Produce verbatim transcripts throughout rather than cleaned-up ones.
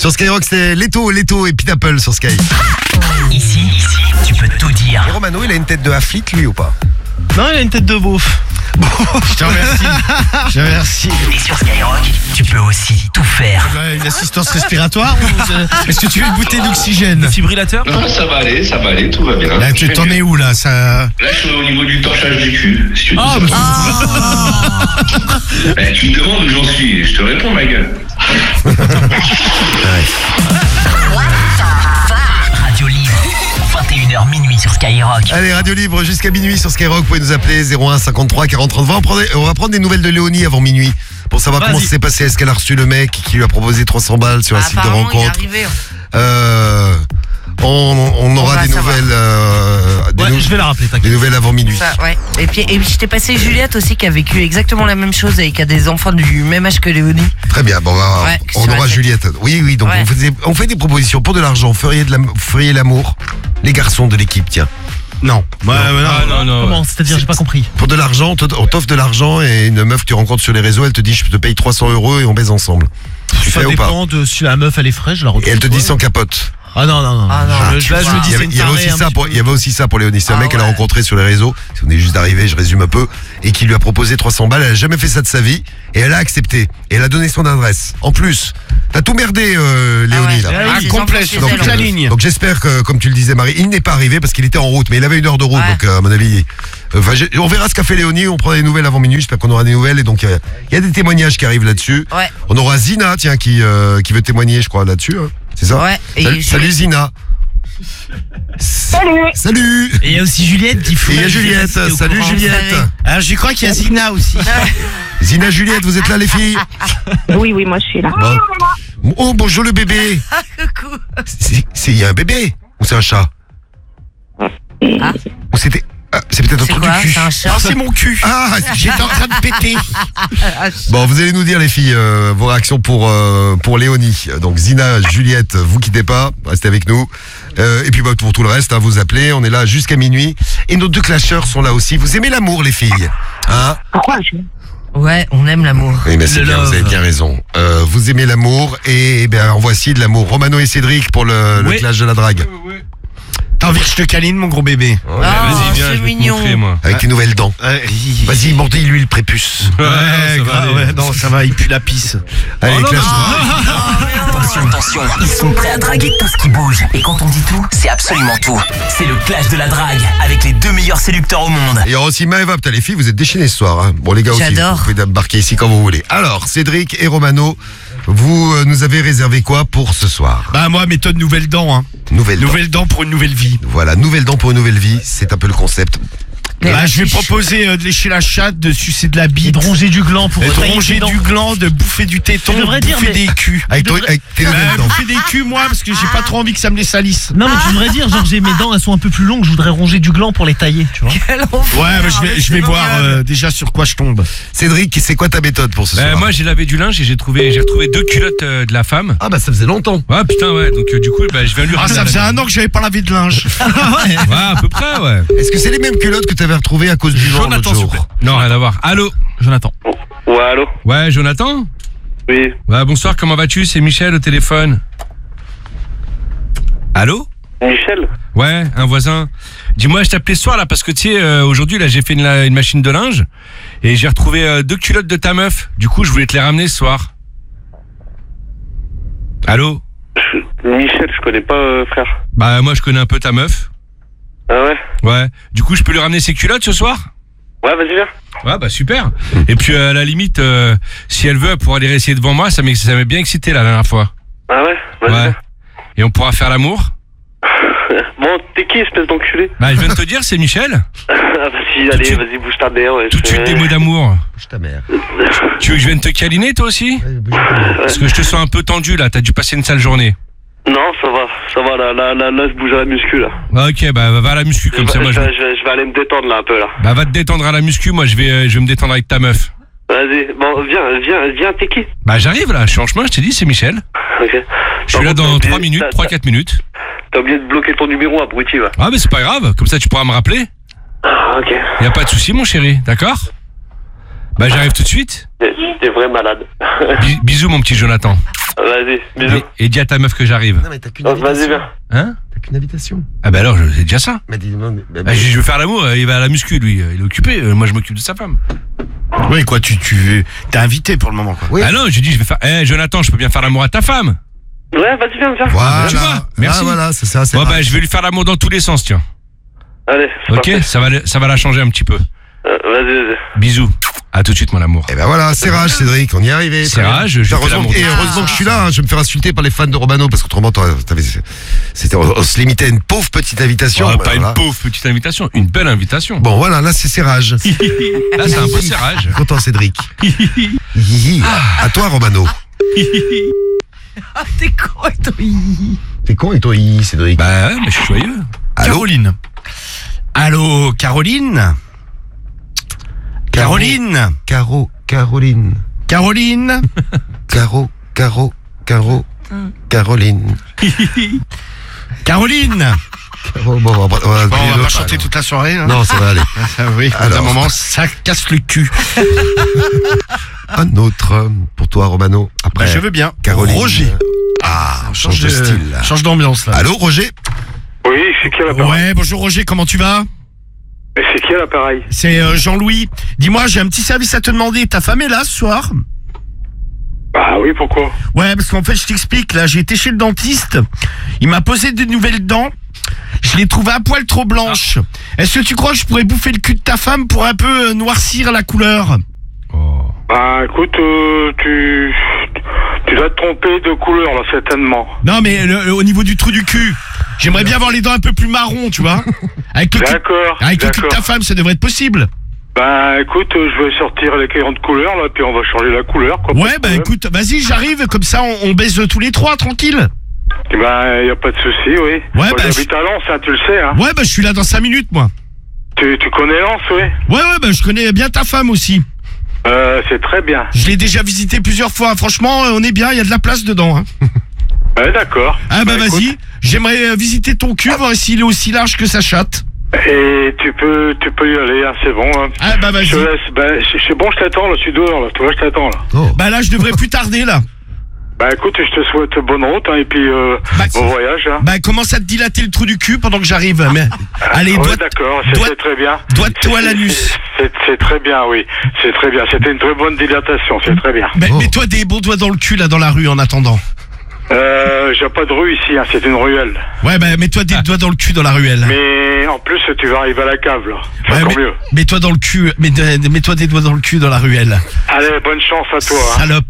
Sur Skyrock, c'est Leto, Leto et Pete Apple sur Sky. Ici, ici, tu peux tout dire. Et Romano, il a une tête de athlète, lui, ou pas? Non, il a une tête de beauf. Je te remercie. Je te remercie. Et sur Skyrock, tu peux aussi tout faire. Une assistance respiratoire ou est-ce que tu veux une bouteille d'oxygène? Défibrillateur? Non, ça va aller, ça va aller, tout va bien. Là, tu t'en es où là ça... Là, je suis au niveau du torchage du cul. Si tu te Ah, dis bah, ça. Eh, tu me demandes où j'en suis, je te réponds, ma gueule. Radio Libre, vingt et une heures minuit sur Skyrock. Allez, Radio Libre jusqu'à minuit sur Skyrock. Vous pouvez nous appeler zéro un cinquante-trois quarante trente-deux. On va prendre, on va prendre des nouvelles de Léonie avant minuit pour savoir Vas-y. comment ça s'est passé. Est-ce qu'elle a reçu le mec qui lui a proposé trois cents balles sur un site de Apparemment, rencontre? il est arrivé. euh, on, on aura va des savoir. nouvelles, euh, des, Ouais, nou- je vais la rappeler, des t'inquiète. nouvelles avant minuit. Ça, ouais. Et puis, et puis je t'ai passé Juliette aussi qui a vécu exactement la même chose et qui a des enfants du même âge que Léonie. Très bien, bon, on, va- Ouais, on sur la aura tête. Juliette. Oui, oui, donc Ouais. on, faisait- on fait des propositions pour de l'argent. Feriez de la- feriez l'amour, les garçons de l'équipe, tiens. Non. Ouais, ouais, non, Ah, non, non. Comment? C'est-à-dire, j'ai pas compris. Pour de l'argent, on te- on t'offre de l'argent et une meuf que tu rencontres sur les réseaux, elle te dit je te paye trois cents euros et on baise ensemble. Tu Ça fais ou pas? dépend de si la meuf elle est fraîche, je la retrouve. Et elle te dit sans capote. Ah non, non, non. Ah, non. Je, là, je me dis, Il y c'est avait, une il y avait tarée aussi un ça petit pour, peu. il y avait aussi ça pour Léonie. C'est un Ah mec qu'elle a ouais. rencontré sur les réseaux. Si on est juste d'arriver, je résume un peu. Et qui lui a proposé trois cents balles. Elle a jamais fait ça de sa vie. Et elle a accepté. Et elle a donné son adresse. En plus, t'as tout merdé, euh, Léonie, Ah ouais. là. Ah oui, Ses complet, enfants chez donc elle, toute la en plus. ligne. Donc j'espère que, comme tu le disais Marie, il n'est pas arrivé parce qu'il était en route, mais il avait une heure de route, Ouais. donc euh, à mon avis, euh, enfin, j'ai- on verra ce qu'a fait Léonie, on prendra des nouvelles avant minuit, j'espère qu'on aura des nouvelles, et donc euh, il y a des témoignages qui arrivent là-dessus. Ouais. On aura Zina, tiens, qui, euh, qui veut témoigner, je crois, là-dessus, hein. C'est ça? Ouais. Et Salut, je- salut Zina. Salut. Salut. Et il y a aussi Juliette qui fout. Et il y a Juliette, salut Juliette. Alors je crois qu'il y a Zina aussi. Zina, Juliette, vous êtes là les filles? Oui, oui, moi je suis là. Bon. Oh bonjour le bébé. Ah, coucou. C'est, c'est- il y a un bébé? Ou c'est un chat? Ah. Ou c'était... ah, c'est peut-être un C'est truc quoi? du cul. C'est un chat? C'est mon cul. Ah, J'étais en train de péter. Bon, vous allez nous dire les filles euh, vos réactions pour euh, pour Léonie. Donc Zina, Juliette, vous quittez pas, restez avec nous. Euh, et puis bah, pour tout le reste, hein, vous appelez, on est là jusqu'à minuit. Et nos deux clasheurs sont là aussi. Vous aimez l'amour, les filles, hein? Pourquoi je... Ouais, on aime l'amour. Oui, mais c'est Le bien, love. vous avez bien raison. Euh, vous aimez l'amour et, eh bien en voici de l'amour. Romano et Cédric pour le, le Oui. clash de la drague. T'as envie que je te câline, mon gros bébé? Oh, Vas-y, viens, c'est je vais te mignon. montrer, moi. Avec tes nouvelles dents. Vas-y, mordis-lui le prépuce. Ouais, ça va grave, aller. ouais, non, ça va, il pue la pisse. Allez, Oh non, clash. Attention, attention, ils sont prêts à draguer tout ce qui bouge. Et quand on dit tout, c'est absolument tout. C'est le clash de la drague avec les deux meilleurs séducteurs au monde. Et il y aura aussi Maëva. Putain, les filles, vous êtes déchaînés ce soir. Hein. Bon, les gars aussi, J'adore. vous pouvez embarquer ici quand vous voulez. Alors, Cédric et Romano, vous euh, nous avez réservé quoi pour ce soir? Bah moi, méthode nouvelle dent, hein. Nouvelle dent. Nouvelle dent pour une nouvelle vie. Voilà, nouvelle dent pour une nouvelle vie. C'est un peu le concept. Mais Bah, là, je vais je- proposer euh, de lécher la chatte, de sucer de la bite, De ronger du gland pour de retailler ronger tes dents. du gland, de bouffer du téton, Tu de devrais dire, bouffer mais- des culs. Avec, Tu toi- devrais- avec tes Euh, nouvelles dents. bouffer des culs, moi, parce que j'ai pas trop envie que ça me les salisse. Non, mais tu devrais dire, genre, j'ai mes dents, elles sont un peu plus longues, je voudrais ronger du gland pour les tailler, tu vois. Quel enfer, Ouais, bah, je vais, mais je vais c'est voir horrible. euh, déjà sur quoi je tombe. Cédric, c'est quoi ta méthode pour ce Bah, soir? moi j'ai lavé du linge et j'ai trouvé j'ai retrouvé deux culottes euh, de la femme. Ah bah ça faisait longtemps. Ouais putain ouais donc euh, du coup bah, je vais lui Ah, ramener ça la- faisait un an que j'avais pas lavé de linge. Ouais à peu près ouais. Est-ce que c'est les mêmes culottes que tu avais retrouvées à cause du vent Jonathan l'autre s'il vous plaît. jour? Non rien à voir. Allô Jonathan. Ouais, allô? Ouais Jonathan. Oui. Ouais bonsoir comment vas-tu c'est Michel au téléphone. Allô Michel? Ouais un voisin. Dis-moi je t'appelais ce soir là parce que tu sais euh, aujourd'hui là j'ai fait une, la- une machine de linge et j'ai retrouvé euh, deux culottes de ta meuf. Du coup je voulais te les ramener ce soir. Allô Je- Michel, je connais pas, euh, frère. Bah moi je connais un peu ta meuf. Ah ouais? Ouais. Du coup je peux lui ramener ses culottes ce soir? Ouais, vas-y, viens. Ouais bah super. Et puis euh, à la limite euh, si elle veut elle pourra les réessayer devant moi, ça m'ex- ça m'a bien excité la dernière fois. Ah ouais? Vas-y, Ouais. viens. Et on pourra faire l'amour. Bon, t'es qui, espèce d'enculé? Bah je viens de te dire c'est Michel. Ah, vas-y, Tout de allez, suite. vas-y, bouge ta mère. Ouais, Tout de je- suite des mots d'amour. Je ta mère. Tu veux que je vienne te câliner toi aussi? Parce que je te sens un peu tendu là, t'as dû passer une sale journée. Non, ça va, ça va, là, là, là, là, je bouge à la muscu, là. Ok bah va à la muscu Je comme vais, ça moi je, je... vais, je, vais, je vais aller me détendre, là, un peu, là. Bah va te détendre à la muscu, moi je vais, euh, je vais me détendre avec ta meuf. Vas-y, bon, viens, viens, viens, t'es qui? Bah j'arrive là, je suis en chemin, je t'ai dit c'est Michel. Ok. Je suis là dans trois minutes, trois T'as quatre minutes. t'as oublié de bloquer ton numéro, abruti, va. Ah mais c'est pas grave, comme ça tu pourras me rappeler. Ah, ok. Y a pas de souci mon chéri, d'accord? Bah j'arrive tout de suite. T'es t'es vrai malade. Bi- bisous mon petit Jonathan. Vas-y, Vas-y, bisous. Et, et dis à ta meuf que j'arrive. Non, mais t'as qu'une Oh, vas-y, invitation. viens. Hein? T'as qu'une invitation. Ah bah alors, je- c'est déjà ça. Mais dis, non, mais- mais- Bah, je je veux faire l'amour, il va à la muscu, lui. Il est occupé. euh, Moi, je m'occupe de sa femme. Oui, quoi, tu, tu t'es invité pour le moment, quoi. Oui. Ah non, j'ai dit, je vais faire. Eh, Jonathan, je peux bien faire l'amour à ta femme. Ouais, vas-y, viens, viens. Voilà. Tu vois, merci. Ah, voilà, c'est ça, c'est Bon, rare. bah, je vais lui faire l'amour dans tous les sens, tiens. Allez, c'est Ok? parfait. Ça va, le- ça va la changer un petit peu. Euh, vas-y, vas-y. Bisous. À tout de suite, mon amour. Eh ben voilà, c'est rage, Cédric, on y est arrivé. C'est rage, je fais heureusement, l'amour. et heureusement que je suis là, hein, je vais me faire insulter par les fans de Romano, parce qu'autrement, t'aurais- t'avais- c'était, on, on se limitait à une pauvre petite invitation. Oh, bah, pas voilà. une pauvre petite invitation, une belle invitation. Bon, voilà, là, c'est serrage. Là, c'est un beau serrage. Content, Cédric. Hihi. À toi, Romano. Ah, t'es con avec ton hihi. T'es con et toi, hihi, Cédric. Bah ouais, mais je suis joyeux. Allô Caroline. Allô, Caroline. Caroline. Caro, Caroline. Caroline. Caro, Caro, Caro, Caroline. Caroline. Caro, bon, on va, on va, Bon, on va pas alors. chanter toute la soirée. Hein. Non, ça va aller. Ah oui, à Alors. un moment, ça casse le cul. Un autre euh, pour toi, Romano. Après, Bah, je veux bien. Caroline. Roger. Ah, on change de style. là. Change d'ambiance là. Allô, Roger? Oui, c'est qui à l'appareil? Ouais, bonjour Roger, comment tu vas? Et c'est qui à l'appareil? C'est euh, Jean-Louis. Dis-moi, j'ai un petit service à te demander. Ta femme est là ce soir? Bah oui, pourquoi? Ouais, parce qu'en fait, je t'explique, là, j'ai été chez le dentiste. Il m'a posé de nouvelles dents. Je les trouvais à poil trop blanches. Est-ce que tu crois que je pourrais bouffer le cul de ta femme pour un peu euh, noircir la couleur? Oh. Bah écoute, euh, tu... Tu dois te tromper de couleur, là, certainement. Non, mais le- le- au niveau du trou du cul, j'aimerais bien avoir les dents un peu plus marron, tu vois. Avec le cul, D'accord, avec le cul de d'accord. ta femme, ça devrait être possible. Bah écoute, euh, je vais sortir les crayons de couleur, là, puis on va changer la couleur, quoi. Ouais, bah écoute, vas-y, j'arrive, comme ça on, on baise tous les trois, tranquille. Bah y a pas de souci, oui. Ouais, Moi, bah, j'habite à Lens, hein, tu le sais, hein. Ouais, bah je suis là dans cinq minutes, moi. Tu, tu connais Lens, oui? Ouais, ouais, bah je connais bien ta femme aussi. Euh, c'est très bien. Je l'ai déjà visité plusieurs fois. Franchement, on est bien, il y a de la place dedans. Hein. Ouais, d'accord. Ah bah, écoute, vas-y, j'aimerais euh, visiter ton cul, voir s'il est aussi large que sa chatte. Et tu peux, tu peux y aller, hein, c'est bon. Hein. Ah bah vas-y. Je te laisse. Bah, c'est c'est bon, je t'attends, là, je suis dehors, là. Tu vois, je t'attends, là. Oh. Bah là, je devrais plus tarder, là. Bah écoute, je te souhaite bonne route, hein, et puis euh, Bah, bon voyage, hein. Bah commence à te dilater le trou du cul pendant que j'arrive. Mais... Allez, ouais, doigt, d'accord, c'est doigt- c'est très bien. doigt-toi C'est- l'anus. C'est c'est très bien, oui. C'est très bien. C'était une très bonne dilatation, c'est très bien. Bah, Oh. mets-toi des bons doigts dans le cul, là, dans la rue, en attendant. Euh, j'ai pas de rue ici, hein, c'est une ruelle. Ouais, bah mets-toi des doigts dans le cul dans la ruelle. Mais en plus, tu vas arriver à la cave, là. C'est Ouais, encore mais- mieux. Mets-toi dans le cul, mets- mets-toi des doigts dans le cul dans la ruelle. Allez, bonne chance à toi. Hein. Salope.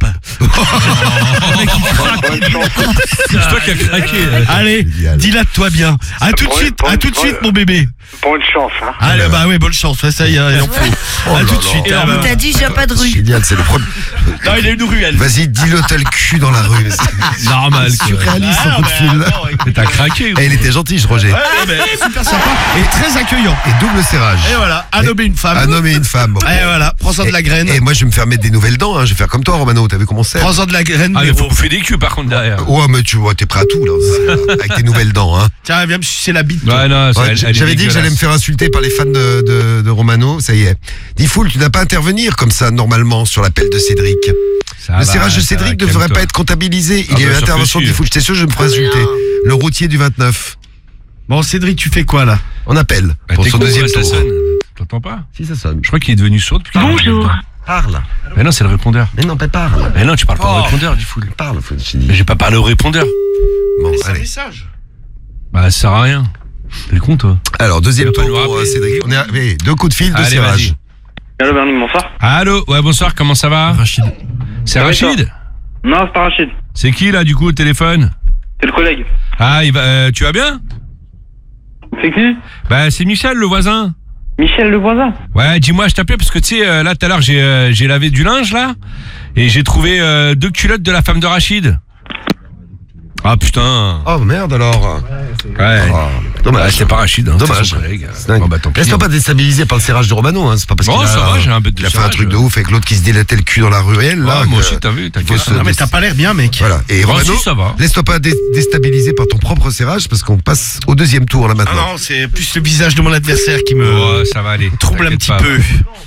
Bonne chance. C'est toi qui as craqué. euh. Allez, Génial. dilate-toi bien. À tout de Bonne- suite, à bonne- tout de suite, bonne- mon bébé. Bonne chance, hein. Allez, bah oui, bonne chance. Ouais, ça y est, il en faut. Oh À là tout de là. suite. Et ah, on bah, t'a dit, j'ai pas de rue. Génial, c'est le premier. Non, il a une ruelle. Vas-y, dis-le, t'as le cul dans la rue. mais c'est Normal. quoi. surréaliste, Ah, son coup de bah, fil. attends, écoute. Mais t'as craqué. Eh, il était gentil, ce Roger. Ouais, ouais, mais super sympa et très accueillant. Et double serrage. Et voilà, un homme et une femme. Un homme et une femme. Bon. Et voilà, prends-en de la graine. Et moi, je vais me faire mettre des nouvelles dents. Hein. Je vais faire comme toi, Romano. T'as vu comment c'est? Prends-en de la graine. Ah, mais mais faut bon. bouffer des culs par contre derrière. Ouais, mais tu vois, t'es prêt à tout, là. Avec tes nouvelles dents, hein. Tiens, viens me sucer la bite. toi. Ouais, non, ça, Ouais, elle- elle est J'avais dit que j'allais me dégueulasse. faire insulter par les fans de, de, de Romano. Ça y est. Difool, tu n'as pas à intervenir comme ça, normalement, sur l'appel de Cédric. Ça Le va, serrage de ça va, Cédric ne devrait calme-toi. pas être comptabilisé. Il Ah y a bah, eu sûr que intervention si. de Difool. J'étais sûr que je me ferais insulter. Le routier du vingt-neuf. Bon, Cédric, tu fais quoi là? On appelle Bah, pour t'es son con, deuxième ouais, ça tour. sonne. T'entends pas? Si, ça sonne. Je crois qu'il est devenu sourd depuis qu'il a Bonjour. entendu. Parle. Mais non, c'est le répondeur. Mais non, pas parle. Mais non, tu parles pas au répondeur, du full. Parle, faut que je te Mais dise. j'ai pas parlé au répondeur. Bon, C'est un allez. message. Bah, ça sert à rien. T'es con, toi. Alors, deuxième Tu vas tour pas nous pour euh, rappeler. Cédric. On est arrivé. Deux coups de fil, deux Allez, serrages. vas-y. Allô, Bernie, bonsoir. Allô, ouais, bonsoir, comment ça va? Rachid. C'est Ça va, Rachid? Non, c'est pas Rachid. C'est qui, là, du coup, au téléphone? C'est le collègue. Ah, il va, euh, tu vas bien? C'est qui? Bah, c'est Michel, le voisin. Michel, le voisin. Ouais, dis-moi, je t'appelais parce que, tu sais, euh, là, tout à l'heure, j'ai euh, j'ai lavé du linge, là, et j'ai trouvé euh, deux culottes de la femme de Rachid. Ah, putain. Oh merde alors. Ouais. Oh, Ouais, dommage. c'est pas Rachid, hein, Dommage. c'est son collègue. C'est dingue. Bon, bah, tant pis. Laisse-toi pas déstabiliser par le serrage de Romano, hein. C'est pas parce Bon, qu'il a, ça va, j'ai un bête de il a fait un serrage. truc de ouf avec l'autre qui se dilatait le cul dans la ruelle, là. Ouais, moi que- aussi, t'as vu, t'as il faut gueule. se- Non, mais t'as pas l'air bien, mec. Voilà. Et Moi Romano, aussi, ça va. laisse-toi pas dé- déstabiliser par ton propre serrage parce qu'on passe au deuxième tour là Ah maintenant. non, c'est plus le visage de mon adversaire qui me Oh, ça va aller. trouble un T'inquiète petit pas. peu.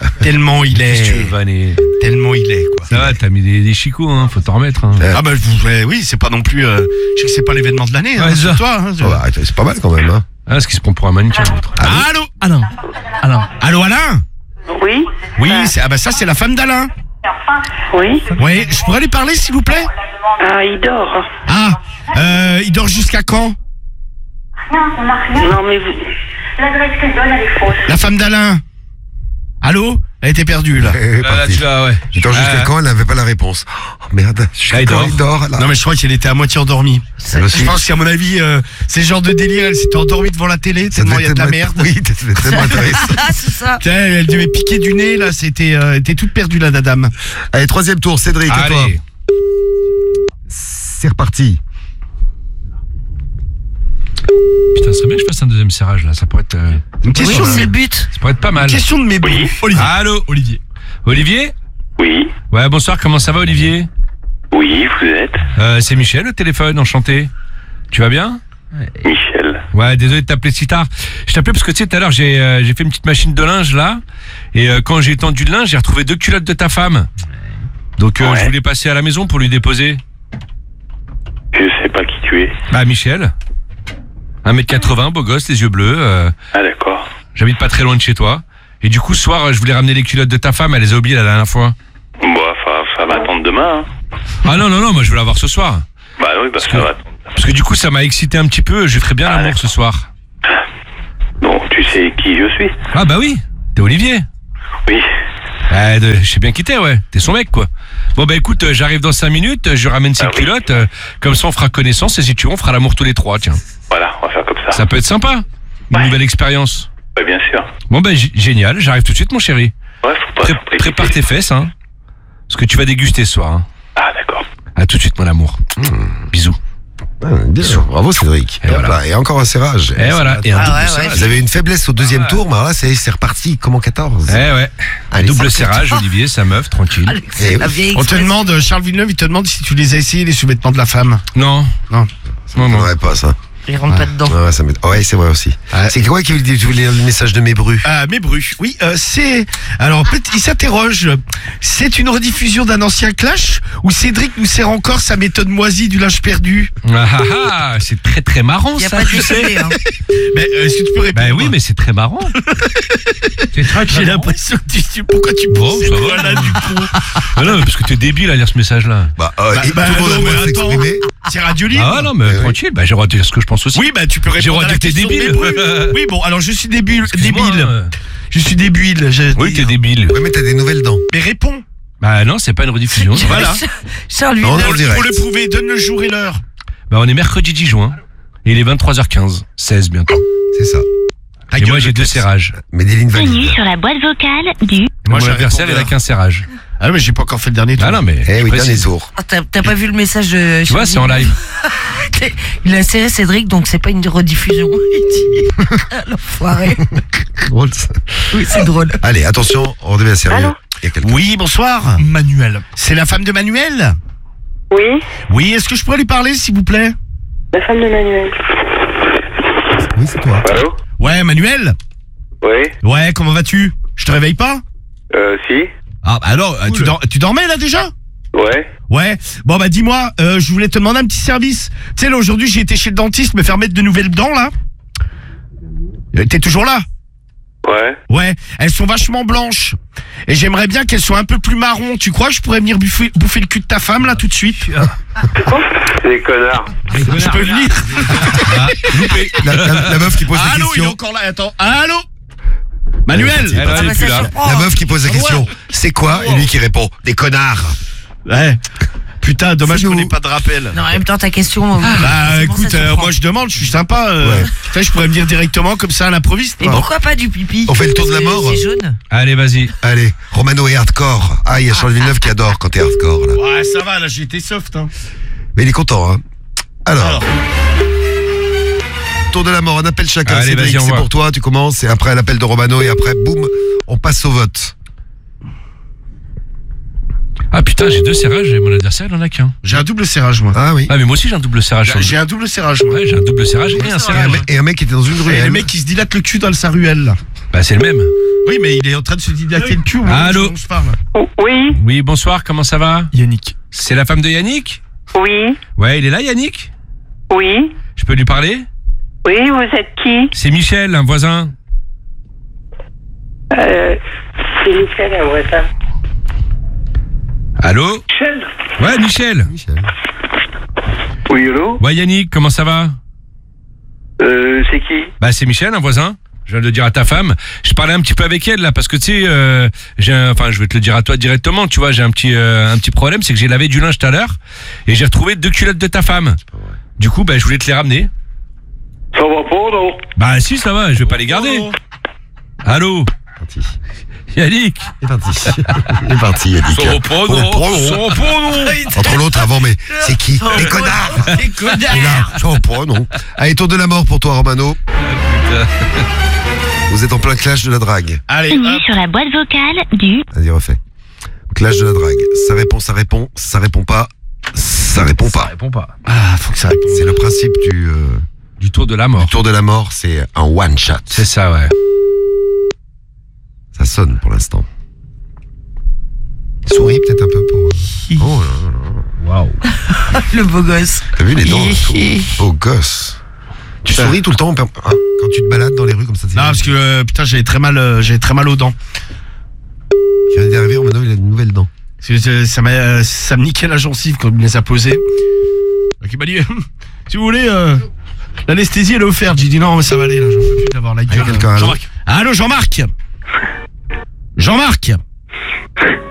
Tellement il Qu'est-ce que tu veux est. vanner? Tellement il est, quoi. Ça va, t'as mis des, des chicots, hein, faut t'en remettre. Hein. Ah bah je- ouais, oui, c'est pas non plus. euh, je sais que c'est pas l'événement de l'année, hein, Ouais, c'est ça. toi. Hein, je- Oh, bah, arrête, c'est pas mal quand même. Hein. Ah, ce qui se prend pour un mannequin, l'autre. Allô Alain. Alain. Allô Alain. Oui. Oui, c'est, ah bah ça c'est la femme d'Alain. Oui. Oui, je pourrais lui parler s'il vous plaît. Ah, il dort. Ah, euh, il dort jusqu'à quand? Non, mais vous... L'adresse qu'elle donne, elle est fausse. La femme d'Alain. Allô? Elle était perdue là. Elle est Là, là, partie. tu vas, ouais. Attends, jusqu'à Ah. quand elle n'avait pas la réponse? Oh merde, jusqu'à Ah, il quand dort. il dort là? Non mais je crois qu'elle était à moitié endormie. Ça Je pense qu'à mon avis, euh, c'est le genre de délire, elle s'était endormie devant la télé tellement il y a de la merde. Oui, c'était tellement intéressant. Ah, c'est ça. Tiens, elle devait piquer du nez là, c'était, euh, elle était toute perdue là, la dame. Allez, troisième tour, Cédric, à toi. Allez. C'est reparti. Putain, ce serait bien que je fasse un deuxième serrage, là. Ça pourrait être, euh, Une Oui, question, c'est le but. ça pourrait être pas mal. question de mes bruits. Olivier. Allô, Olivier. Olivier? Oui. Ouais, bonsoir, comment ça va, Olivier? Oui, vous êtes Euh, c'est Michel au téléphone, enchanté. Tu vas bien? Michel. Ouais, désolé de t'appeler si tard. Je t'appelais parce que tu sais, tout à l'heure, j'ai euh, j'ai fait une petite machine de linge là. Et euh, quand j'ai étendu le linge, j'ai retrouvé deux culottes de ta femme. Donc euh, Ouais. je voulais passer à la maison pour lui déposer. Je sais pas qui tu es. Bah, Michel. un mètre quatre-vingts, beau gosse, les yeux bleus. euh, Ah, d'accord. J'habite pas très loin de chez toi. Et du coup, ce soir, euh, je voulais ramener les culottes de ta femme. Elle les a oubliées la dernière fois. Bon, enfin, ça va attendre demain. Hein. Ah non, non, non, moi je veux la voir ce soir. Bah oui, bah Parce ça que- va attendre. Parce que du coup, ça m'a excité un petit peu. Je lui ferai bien Ah, l'amour d'accord. ce soir. Bon, tu sais qui je suis. Ah bah oui, t'es Olivier. Oui. Ah, de- je sais bien qui t'es, ouais. T'es son mec, quoi. Bon, bah écoute, euh, j'arrive dans cinq minutes, euh, je ramène ses Ah oui. culottes, euh, comme ça on fera connaissance, et si tu veux, on fera l'amour tous les trois, tiens. Voilà, on va faire comme ça. Ça peut être sympa. Une Ouais. nouvelle expérience. Ouais, bien sûr. Bon, bah g- génial, j'arrive tout de suite, mon chéri. Ouais, faut pas Pré- faut pas prépare hésiter. tes fesses, hein. Parce que tu vas déguster ce soir, hein. Ah, d'accord. À tout de suite, mon amour. Bisous. Ah, bien. Bravo Cédric. Et Et, voilà. voilà. Et encore un serrage. Et voilà, et un Ah double ouais, serrage. ouais. Vous avez une faiblesse au deuxième Ah. tour, mais alors là c'est c'est reparti comme en quatorze. Eh ouais. Un Allez, double c'est reparti. serrage, Olivier, sa meuf, tranquille. C'est Eh la oui. vieille On te expression. demande, Charles Villeneuve, il te demande si tu les as essayés les sous-vêtements de la femme. Non. Non. Non, non. Ouais, pas ça. Il rentre pas dedans. Ouais, ça m'est- ouais, c'est vrai aussi. Ouais. C'est quoi qui veut dire, tu voulais lire le message de mes brus? Ah, mes brus. Oui, euh, c'est. Alors, peut- il s'interroge. C'est une rediffusion d'un ancien clash où Cédric nous sert encore sa méthode moisie du linge perdu. Ah ah ah, c'est très très marrant, Il n'y a ça, pas de tu sais. décidé, hein. Mais euh, est-ce que tu peux répondre? Bah oui, mais c'est très marrant. C'est très J'ai l'impression que tu. Pourquoi tu Bon, penses ça va. voilà, du coup. Ah non, mais parce que t'es débile à lire ce message-là. Bah, euh, Bah, et bah, tout le monde a non, le droit mais de attends. s'exprimer. C'est Radio Libre. Ah non, mais Eh oui. tranquille, bah, j'ai le droit de dire ce que je pense aussi. Oui, bah tu peux J'ai le répondre droit à de la dire t'es question de mes débile. brus. Oui, bon, alors je suis débile. Excuse-moi, débile. euh. Je suis débile. j'ai Oui, dit, t'es hein. débile. Ouais, mais t'as des nouvelles dents. Mais réponds. Bah non, c'est pas une rediffusion. Voilà. Charles Non, Villeneuve. non, direct. Pour le prouver, donne le jour et l'heure. Bah on est mercredi dix juin. Et il est vingt-trois heures quinze. seize bientôt. C'est ça. Ta Et gueule moi de j'ai deux tête. serrages. Mais des lignes Bienvenue valides. sur la boîte vocale du... Moi Moi, mon j'ai adversaire il répondeur. a qu'un serrage. Ah mais j'ai pas encore fait le dernier tour. Ah non mais. Eh je oui, précise. dernier tour. Ah, t'as t'as pas vu le message de. Tu vois, c'est en live. Il a serré Cédric, donc c'est pas une rediffusion. Il dit. Ah, l'enfoiré. Drôle ça. Oui, c'est drôle. Allez, attention, on devient sérieux. Allô Il y a quelqu'un. Oui, bonsoir. Manuel. C'est la femme de Manuel? Oui, Oui, est-ce que je pourrais lui parler, s'il vous plaît? la femme de Manuel. Oui, c'est toi. Allô? Ouais, Manuel? Oui? Ouais, comment vas-tu? Je te réveille pas? Euh, si? Ah, bah alors, euh, tu, dor- tu dormais là déjà? Ouais? Ouais. Bon, bah dis-moi, euh, je voulais te demander un petit service. Tu sais, là, aujourd'hui, j'ai été chez le dentiste me faire mettre de nouvelles dents, là. Euh, T'es toujours là? Ouais? Ouais, elles sont vachement blanches. Et j'aimerais bien qu'elles soient un peu plus marron. Tu crois que je pourrais venir bouffer, bouffer le cul de ta femme, là, tout de suite? C'est des connards. Je peux venir? Ah, loupé. La, la- la meuf qui pose la Allô, il est question. encore là, attends. Allô? Manuel? Elle, elle Ah, est bah, plus ça là. surprend. La meuf qui pose la question. C'est quoi? Et lui qui répond. Des connards. Ouais. Putain, dommage C'est qu'on nous. n'ait pas de rappel. Non, en même temps, ta question. Bah c'est bon, écoute, ça euh, surprend. moi je demande, je suis sympa. Euh, Ouais. tu sais, je pourrais venir directement comme ça à l'improviste. Et quoi. pourquoi pas du pipi? On fait le tour de la C'est- mort. C'est jaune. Allez, vas-y. Allez, Romano est hardcore. Ah, il y a Charles Villeneuve qui adore quand t'es hardcore, là. Ouais, ça va, là j'ai été soft. Hein. Mais il est content, hein. Alors, Alors, tour de la mort, un appel chacun. Allez, Cédric, vas-y, on c'est voit. pour toi, tu commences. Et après l'appel de Romano. Et après, boum, on passe au vote. Ah putain, j'ai deux serrages et mon adversaire il en a qu'un. j'ai un double serrage moi. Ah oui. Ah mais moi aussi j'ai un double serrage. sur le- J'ai un double serrage moi. Ouais, j'ai un double serrage et un Et un, serrage. mec- et un mec qui était dans une Et ruelle. le mec qui se dilate le cul dans sa ruelle là. Bah c'est le même. Oui, mais il est en train de se dilater le cul. au moment Allô où je parle. O- Oui, Oui, bonsoir, comment ça va? Yannick. C'est la femme de Yannick? oui, Ouais, il est là Yannick? oui. Je peux lui parler? Oui, vous êtes qui? C'est Michel, un voisin. Euh, c'est Michel, un voisin. Allô? Michel? Ouais, Michel. Michel. Oui, allô? Ouais, Yannick, comment ça va? Euh, c'est qui? Bah c'est Michel, un voisin. Je viens de le dire à ta femme. Je parlais un petit peu avec elle là parce que tu sais, euh, j'ai, un- enfin, je vais te le dire à toi directement. Tu vois, j'ai un petit, euh, un petit problème, c'est que j'ai lavé du linge tout à l'heure et j'ai retrouvé deux culottes de ta femme. Du coup, bah je voulais te les ramener. Ça va pas, non? Bah si, ça va, je vais pas les garder. Allô, Parti. Yannick. Il est parti. Il est parti, Yannick. Ça va pas, non. Oh, non. Ça va pas, non. Entre l'autre avant, mais c'est qui? Les connards. Les connards. Et là, ça va pas, non. Allez, tour de la mort pour toi, Romano. Vous êtes en plein clash de la drague. Allez, Veuillez hop. sur la boîte vocale du Vas-y, refais. Clash de la drague. Ça répond, ça répond, ça répond pas, ça répond pas. Réponds pas. Ah, faut que ça réponde. C'est le principe du, euh, Du tour de la mort. du tour de la mort, c'est un one shot. C'est ça, ouais. Ça sonne pour l'instant. Souris peut-être un peu pour... euh, Oh là là là. Waouh. Le beau gosse. T'as vu les dents et tout. Beau gosse. Tu souris tout le temps hein, quand tu te balades dans les rues comme ça. c'est- Non, parce que euh, putain, j'avais très mal, euh, j'avais très mal aux dents. Il vient d'arriver, Romano, il a une nouvelle dent. Parce que, euh, ça m'a, euh, ça me niquait la gencive quand il me les a posées. Donc il m'a dit, si vous voulez, euh, l'anesthésie elle est offerte. J'ai dit non, mais ça va aller là, j'en peux plus d'avoir la gueule. quelqu'un, allô Jean-Marc. Allô, Jean-Marc. Jean-Marc.